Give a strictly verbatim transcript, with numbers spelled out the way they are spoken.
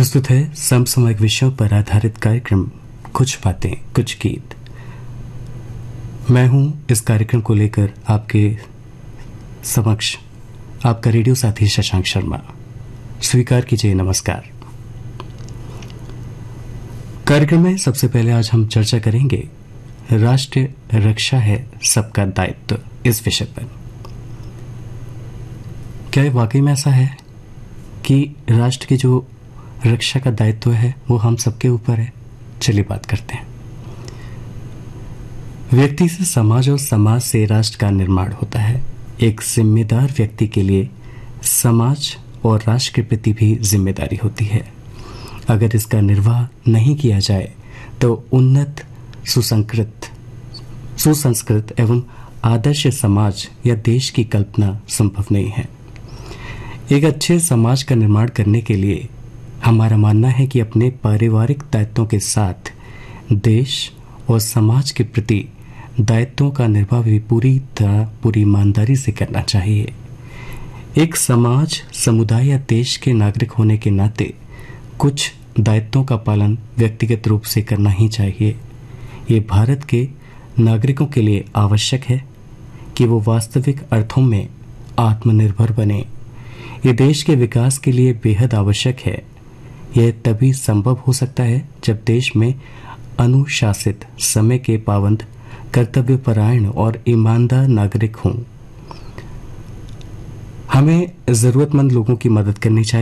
प्रस्तुत है समसामयिक विषयों पर आधारित कार्यक्रम कुछ बातें कुछ गीत। मैं हूं इस कार्यक्रम को लेकर आपके समक्ष आपका रेडियो साथी शशांक शर्मा। स्वीकार कीजिए नमस्कार। कार्यक्रम में सबसे पहले आज हम चर्चा करेंगे राष्ट्रीय रक्षा है सबका दायित्व इस विषय पर। क्या ये वाकई में ऐसा है कि राष्ट्र की जो रक्षा का दायित्व है वो हम सबके ऊपर है? चलिए बात करते हैं। व्यक्ति से समाज और समाज से राष्ट्र का निर्माण होता है। एक जिम्मेदार व्यक्ति के लिए समाज और राष्ट्र के प्रति भी जिम्मेदारी होती है। अगर इसका निर्वाह नहीं किया जाए तो उन्नत सुसंस्कृत सुसंस्कृत एवं आदर्श समाज या देश की कल्पना संभव नहीं है। एक अच्छे समाज का निर्माण करने के लिए हमारा मानना है कि अपने पारिवारिक दायित्वों के साथ देश और समाज के प्रति दायित्वों का निर्वाह भी पूरी तरह पूरी ईमानदारी से करना चाहिए। एक समाज, समुदाय या देश के नागरिक होने के नाते कुछ दायित्वों का पालन व्यक्तिगत रूप से करना ही चाहिए। ये भारत के नागरिकों के लिए आवश्यक है कि वो वास्तविक अर्थों में आत्मनिर्भर बने। ये देश के विकास के लिए बेहद आवश्यक है। यह तभी संभव हो सकता है जब देश में अनुशासित, समय के पाबंद, कर्तव्यपरायण और ईमानदार नागरिक हों। हमें जरूरतमंद लोगों की मदद करनी चाहिए।